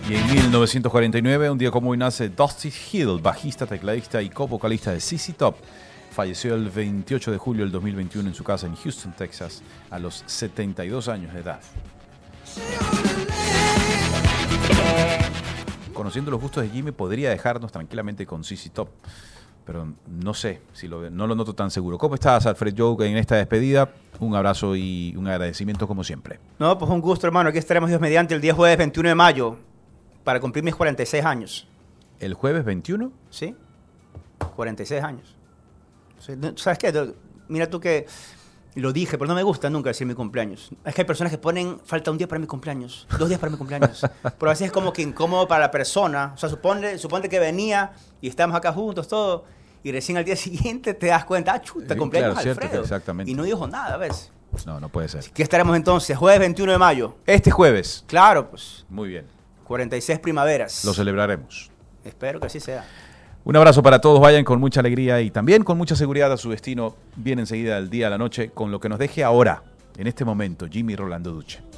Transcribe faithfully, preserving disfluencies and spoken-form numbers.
Y en mil novecientos cuarenta y nueve, un día como hoy, nace Dusty Hill, bajista, tecladista y co-vocalista de Z Z Top. Falleció el veintiocho de julio del dos mil veintiuno en su casa en Houston, Texas, a los setenta y dos años de edad. Conociendo los gustos de Jimmy, podría dejarnos tranquilamente con Z Z Top, pero no sé, si lo, no lo noto tan seguro. ¿Cómo estás, Alfred Joke, en esta despedida? Un abrazo y un agradecimiento como siempre. No, pues un gusto, hermano. Aquí estaremos Dios mediante el día jueves veintiuno de mayo para cumplir mis cuarenta y seis años. ¿El jueves veintiuno? Sí, cuarenta y seis años. ¿Sabes qué? Mira tú que lo dije, pero no me gusta nunca decir mi cumpleaños. Es que hay personas que ponen, falta un día para mi cumpleaños, dos días para mi cumpleaños. Pero a veces es como que incómodo para la persona. O sea, supone, supone que venía y estábamos acá juntos, todo, y recién al día siguiente te das cuenta, ah, chuta, Sí, cumpleaños claro, cierto, Alfredo. exactamente. Y no dijo nada, ¿ves? No, no puede ser. ¿Qué estaremos entonces? Jueves veintiuno de mayo. Este jueves. Claro, pues. Muy bien. cuarenta y seis primaveras. Lo celebraremos. Espero que así sea. Un abrazo para todos, vayan con mucha alegría y también con mucha seguridad a su destino. Viene enseguida el día a la noche con lo que nos deje ahora, en este momento, Jimmy Rolando Duche.